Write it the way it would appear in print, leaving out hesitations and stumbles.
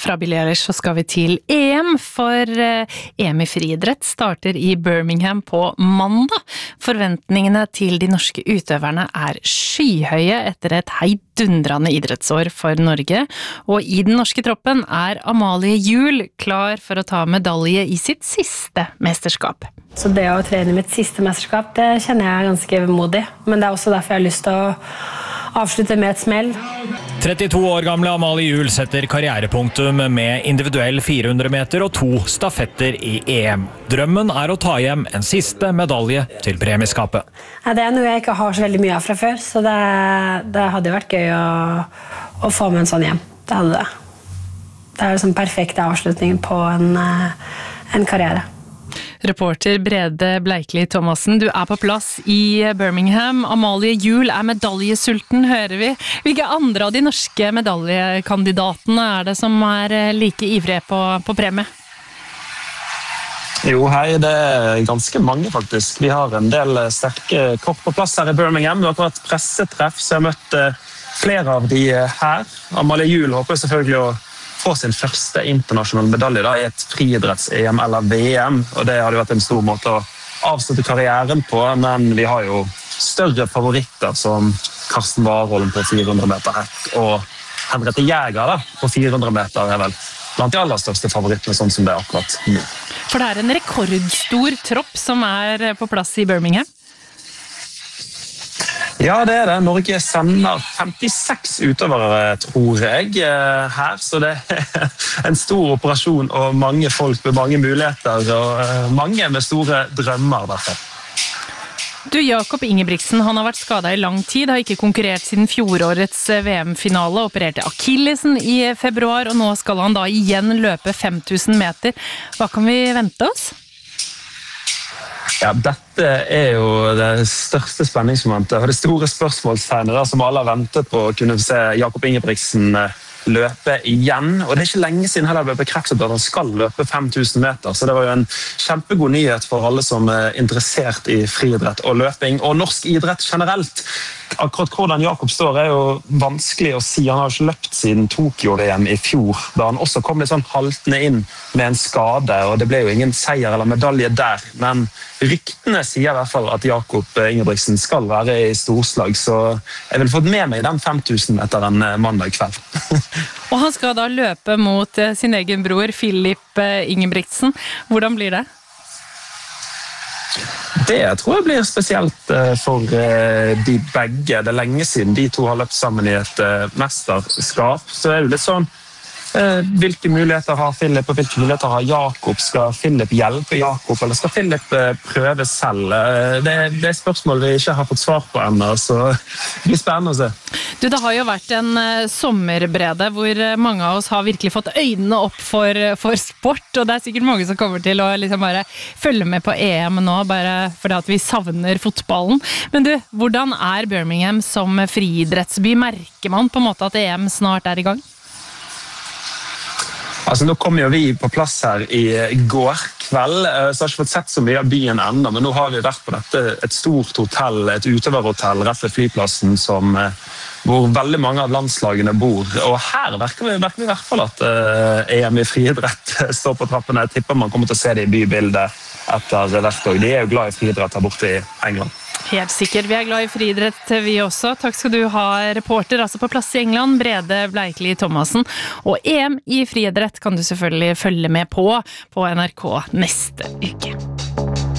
Fra Billie Eilish så skal vi til EM, for EM i friidrett starter i Birmingham på mandag. Forventningene til de norske utøverne er skyhøye etter et heidundrende idrettsår for Norge, og i den norske troppen er Amalie Juel klar for å ta medalje i sitt siste mesterskap. Så det å trene mitt siste mesterskap, det kjenner jeg ganske modig, men det er også derfor jeg har lyst til å avslutte med et smell. 32 år gamle Amalie Juel setter karrierepunktum med individuell 400 meter og 2 stafetter i EM. Drømmen er å ta hjem en siste medalje til premieskapet. Ja, det er noe jeg ikke har så veldig mye av fra før, så det hadde vært gøy å få med en sånn hjem. Det hadde det. Det er sånn perfekt avslutning på en karriere. Reporter Brede Bleikli Thomassen, du er på plass i Birmingham. Amalie Juel er medaljesulten, hører vi. Hvilke andre av de norske medaljekandidatene er det som er like ivrige på premie? Jo, hei, det er ganske mange faktisk. Vi har en del sterke kort på plass her i Birmingham. Det har vært pressetreff, så jeg har møtt flere av de her. Amalie Juel håper selvfølgelig å få sin første internasjonale medalje da, i et friidretts-EM eller VM, og det hadde vært en stor måte å avslutte karrieren på, men vi har jo større favoritter som Karsten Warholm på 400 meter hekk, og Henriette Jäger da, på 400 meter er vel blant de aller største favorittene, sånn som det er akkurat nå. For det er en rekordstor tropp som er på plass i Birmingham? Ja, det er det. Norge sender 56 utøvere, tror jeg, her. Så det er en stor operasjon og mange folk med mange muligheter og mange med store drømmer derfor. Du, Jakob Ingebrigtsen, han har vært skadet i lang tid, har ikke konkurrert siden fjorårets VM-finale, opererte akillesen i februar, og nå skal han da igjen løpe 5000 meter. Hva kan vi vente oss? Ja, dette er jo det største spenningsmomentet og det store spørsmålstegnet som alle har ventet på å kunne se Jakob Ingebrigtsen løpe igjen. Og det er ikke lenge siden heller ble bekreftet at han skal løpe 5000 meter, så det var jo en kjempegod nyhet for alle som er interessert i friidrett og løping, og norsk idrett generelt. Akkurat hvordan Jakob står er jo vanskelig å si. Han har ikke løpt siden Tokyo-VM i fjor, da han også kom litt sånn haltende inn med en skade, og det ble jo ingen seier eller medalje der. Men ryktene sier i hvert fall at Jakob Ingebrigtsen skal være i storslag, så jeg vil fått med meg den 5000 etter en mandag kveld. Og han skal da løpe mot sin egen bror, Filip Ingebrigtsen. Hvordan blir det? Det tror jeg blir spesielt for de begge. Det er lenge siden de to har løpt sammen i et mesterskap. Så er det litt sånn, hvilke muligheter har Filip og hvilke muligheter har Jakob? Skal Filip hjelpe Jakob, eller skal Filip prøve selv? Det er spørsmål vi ikke har fått svar på ennå, så det blir spennende å se. Du, det har jo vært en sommerbrede hvor mange av oss har virkelig fått øynene opp for sport, og det er sikkert mange som kommer til å liksom bare følge med på EM nå, bare fordi at vi savner fotballen. Men du, hvordan er Birmingham som friidrettsby? Merker man på en måte at EM snart er i gang? Altså, nå kom jo vi på plass her i går kveld, så jeg har ikke fått sett så mye av byen enda, men nå har vi vært på dette et stort hotell, et utøverhotell rett ved flyplassen hvor veldig mange av landslagene bor. Og her merker vi i hvert fall at EM i friidrett står på trappene. Jeg tipper man kommer til å se det i bybildet etter hvert år. De er jo glad i friidrett her borte i England. Helt sikkert. Vi er glad i friidrett, vi også. Takk skal du ha, reporter, altså på plass i England, Brede Bleikli Thomassen. Og EM i friidrett kan du selvfølgelig følge med på NRK neste uke.